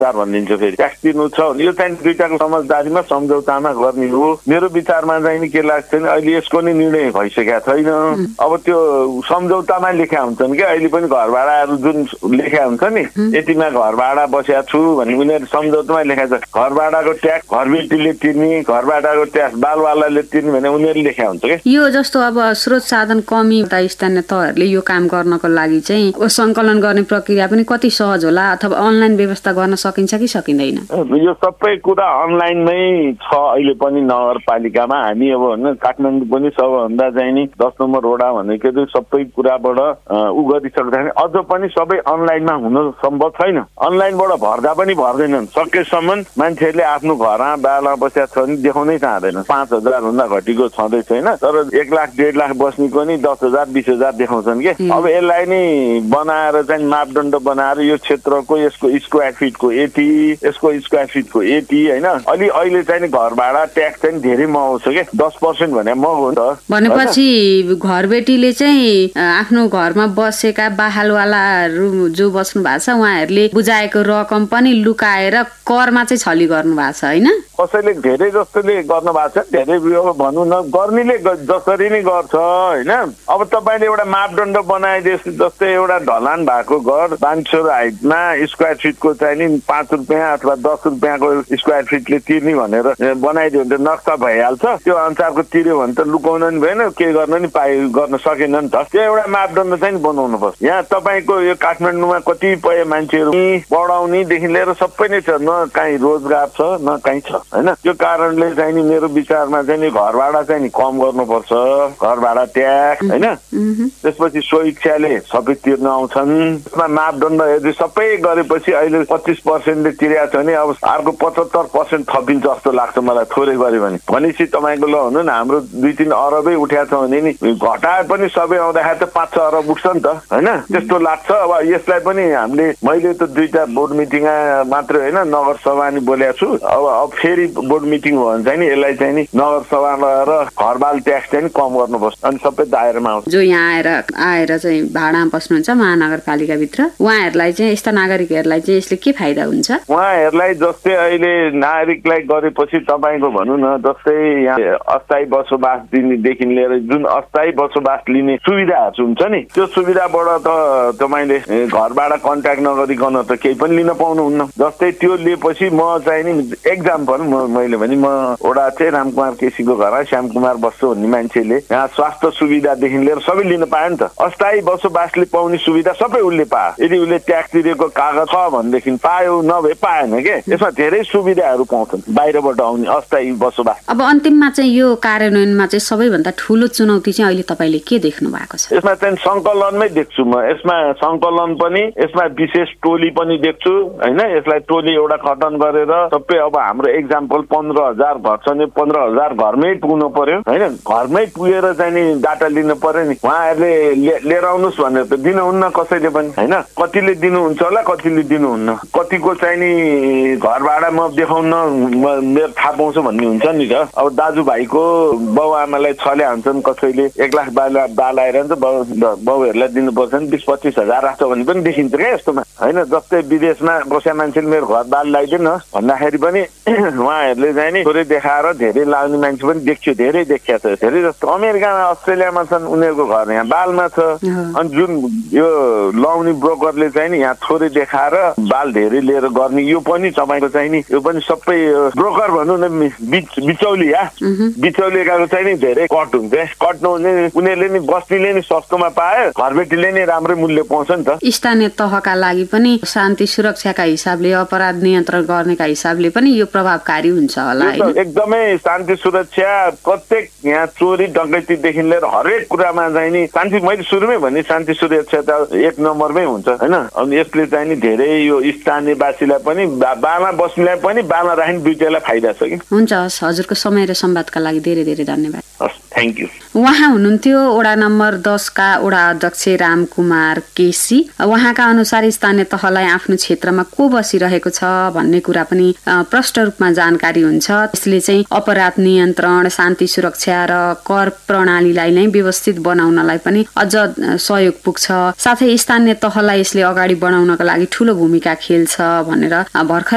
भनिदिन्छु फेरि ट्याक्स तिर्नु छ भने यो चाहिँ दुईटाको समझदारीमा सम्झौतामा गर्ने हो। मेरो विचारमा चाहिँ नि के लाग्छ नि अहिले यसको नि निर्णय भइसकेको छैन। अब त्यो सम्झौतामा लेखा हुन्छन् कि अहिले पनि घर भाडाहरू जुन लेखा हुन्छ नि यतिमा घर भाडा बसेको छु भने उनीहरू सम्झौतामा लेखा छ। घर भाडाको ट्याक्स घरबेटीले तिर्ने, घर भाडाको ट्याक्स बालवालाले तिर्ने भने उनीहरूले लेखा हुन्छ कि। यो जस्तो अब स्रोत साधन कमी स्थानीय तहहरूले यो काम गर्नको लागि चाहिँ सङ्कलन गर्ने प्रक्रिया पनि कति सहज होला अथवा अनलाइन व्यवस्था गर्न सकिन्छ कि सकिँदैन? यो सबै कुरा अनलाइनमै छ अहिले पनि नगरपालिकामा। हामी अब काठमाडौँ पनि सबभन्दा चाहिँ नि 10 नम्बर वडा भनेको सबै कुराबाट उ गरिसक्दाखेरि अझ पनि सबै अनलाइनमा हुन सम्भव छैन। अनलाइनबाट भर्दा पनि भर्दैनन्। सकेसम्म मान्छेहरूले आफ्नो घरमा बाला बसेका छ भने देखाउनै चाहँदैन। 5,000 भन्दा घटीको छँदै छैन, तर 1 लाख 1.5 लाख बस्नेको नि 10,000 20,000 देखाउँछन् कि। अब यसलाई नि बनाएर चाहिँ मापदण्ड बनाएर यो क्षेत्रको यसको स्क्वायर फिटको यति, यसको स्क्वायर फिटको यति होइन। अहिले चाहिँ घर भाडा ट्याक्स चाहिँ धेरै महँगो छ कि 10% भने महँगो हो नि त। भनेपछि घरबेटीले चाहिँ आफ्नो घरमा बसेका बाहालवालाहरू जो बस्नु भएको छ उहाँहरूले बुझाएको रकम पनि लुकाएर करमा चाहिँ छली गर्नु भएको छ होइन? कसैले धेरै जस्तोले गर्नु भएको छ, धेरै भनौँ न गर्नेले जसरी नै गर्छ होइन। अब तपाईँले एउटा मापदण्ड बनाइदिए जस्तै एउटा ढलान भएको घर 500 हाइटमा स्क्वायर फिटको चाहिँ नि 5 रुपियाँ अथवा 10 रुपियाँको स्क्वायर फिटले तिर्ने भनेर बनाइदियो भने त नक्सा भइहाल्छ। त्यो अनुसारको तिर्यो भने त लुकाउन नि भएन, के गर्न नि गर्न सकेन नि त। त्यो एउटा मापदण्ड चाहिँ बनाउनु पर्छ। यहाँ तपाईँको यो काठमाडौँमा कतिपय मान्छेहरू पढाउनेदेखि लिएर सबै नै छ, न कहीँ रोजगार छ न कहीँ छ होइन। त्यो कारणले चाहिँ नि मेरो विचारमा चाहिँ नि घर भाडा चाहिँ नि कम गर्नुपर्छ, घर भाडा ट्याक्स होइन। त्यसपछि स्वइच्छाले सबै तिर्न आउँछन्। त्यसमा मापदण्ड यदि सबै गरेपछि अहिले 25%ले तिरेको छ भने अब अर्को 75% थपिन्छ जस्तो लाग्छ मलाई थोरै गऱ्यो भने। भनेपछि तपाईँको ल हुनु न हाम्रो 2-3 अरबै उठाएको छ भने नि घटाए पनि सबै आउँदाखेरि त 5-6 अरब उठ्छ नि त होइन। त्यस्तो लाग्छ। अब यसलाई पनि हामीले मैले त 2टा बोर्ड मिटिङ मात्रै होइन नगरसभा नि बोलेको छु। अब फेरि बोर्ड मिटिङ हो भने चाहिँ नि यसलाई चाहिँ नि नगरसभामा र घरबाल ट्याक्स चाहिँ कम गर्नुपर्छ अनि सबै दायरामा आउँछ। जो यहाँ आएर चाहिँ भाडामा बस्नुहुन्छ महानगरपालिकाभित्र उहाँहरूलाई चाहिँ यस्ता नागरिकहरूलाई चाहिँ यसले के फाइदा हुन्छ? उहाँहरूलाई जस्तै अहिले नागरिकलाई गरेपछि तपाईँको भनौँ न जस्तै यहाँ अस्थायी बसोबास दिनेदेखि लिएर जुन अस्थायी बसोबास लिने सुविधाहरू हुन्छ नि त्यो सुविधाबाट त तपाईँले घरबाट कन्ट्याक्ट नगरिकन त केही पनि लिन पाउनुहुन्न। जस्तै त्यो लिएपछि म चाहिँ नि एक्जाम्पल मैले भने म वडा चाहिँ रामकुमार केसीको घरमा श्यामकुमार बस्छु भन्ने मान्छेले यहाँ स्वास्थ्य सुविधादेखि लिएर सबै लिन पायो नि त। अस्थायी बसोबासले पाउने सुविधा सबै उसले पायो। यदि उसले ट्याक्स तिरेको कागज छ भनेदेखि पायो, नभए पाएन के। यसमा धेरै सुविधाहरू पाउँछन् बाहिरबाट आउने अस्थायी बसोबास। अब अन्तिममा चाहिँ यो कार्यान्वयनमा चाहिँ सबैभन्दा ठुलो चुनौती चाहिँ अहिले तपाईँले के देख्नु भएको छ? यसमा चाहिँ सङ्कलनमै देख्छु म। यसमा सङ्कलन पनि, यसमा विशेष टोली पनि देख्छु होइन। यसलाई टोली एउटा गठन गरेर सबै अब हाम्रो एक्जाम्पल 15,000 घर छ भने 15,000 घरमै पुग्नु पर्यो होइन। घरमै पुगेर चाहिँ नि डाटा लिनु पर्यो नि। उहाँहरूले लिएर आउनुहोस् भनेर त दिनुहुन्न कसैले पनि होइन। कतिले दिनुहुन्छ होला, कतिले दिनुहुन्न। कतिको चाहिँ नि घर भाडा म देखाउन मेरो थाहा पाउँछु भन्ने हुन्छ नि त। अब दाजुभाइको बाउ आमालाई छले हान्छन्, कसैले 1 लाख बाल आएर बाउहरूलाई दिनुपर्छ नि 20-25 हजार राख्छ भने पनि देखिन्छ क्या यस्तोमा होइन। जस्तै विदेशमा बसेका मान्छेले मेरो घर बाल लगाइदिएन भन्दाखेरि पनि उहाँहरूले चाहिँ नि थोरै देखाएर धेरै लाग्ने मान्छे पनि देख्छु, धेरै देखिया छ। धेरै जस्तो अमेरिकामा अस्ट्रेलियामा छन् उनीहरूको घर यहाँ बालमा छ। अनि जुन यो लाउने ब्रोकरले चाहिँ नि यहाँ थोरै देखाएर बाल धेरै लिएर गर्ने यो पनि तपाईँको चाहिँ नि यो पनि सबै ब्रोकर भनौँ न बिचौलिया बिचौलियाको चाहिँ नि धेरै कट हुन्छ। कट नहुने उनीहरूले नि बस्तीले नि सस्तोमा पायो, घरबेटीले नि राम्रै मूल्य पाउँछ नि त। स्थानीय तहका लागि पनि शान्ति सुरक्षाका हिसाबले अपराध नियन्त्रण गर्नेका हिसाबले पनि यो प्रभावकारी हुन्छ होला हैन? एकदमै शान्ति सुरक्षा प्रत्येक यहाँ चोरी डकैतीदेखि लिएर हरेक कुरामा चाहिँ नि शान्ति, मैले सुरुमै भने शान्ति सुरक्षा त 1 नम्बरमै हुन्छ होइन। अनि यसले चाहिँ नि धेरै यो स्थानीयवासीलाई पनि बामा बस्नेलाई पनि बामा राख्ने दुईटैलाई फाइदा छ कि। हुन्छ, हजुरको समय र संवादका लागि धेरै धेरै धन्यवाद। Thank you. उहाँ हुनुहुन्थ्यो वडा नम्बर 10 का वडा अध्यक्ष रामकुमार केसी। उहाँका अनुसार स्थानीय तहलाई आफ्नो क्षेत्रमा को बसिरहेको छ भन्ने कुरा पनि प्रष्ट रूपमा जानकारी हुन्छ। यसले चाहिँ अपराध नियन्त्रण, शान्ति सुरक्षा र कर प्रणालीलाई नै व्यवस्थित बनाउनलाई पनि अझ सहयोग पुग्छ। साथै स्थानीय तहलाई यसले अगाडि बढाउनका लागि ठूलो भूमिका खेल्छ भनेर भर्खर